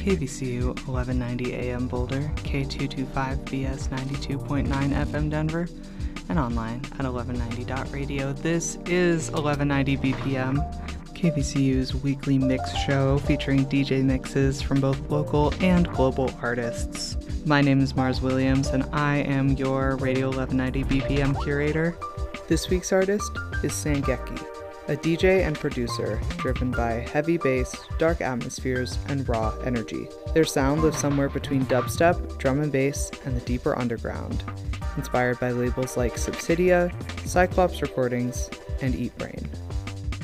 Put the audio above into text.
KVCU 1190 AM Boulder, K225BS 92.9 FM Denver, and online at 1190.radio. This is 1190 BPM, KVCU's weekly mix show featuring DJ mixes from both local and global artists. My name is Mars Williams, and I am your Radio 1190 BPM curator. This week's artist is Sangeki, a DJ and producer driven by heavy bass, dark atmospheres, and raw energy. Their sound lives somewhere between dubstep, drum and bass, and the deeper underground, inspired by labels like Subsidia, Cyclops Recordings, and Eat Brain.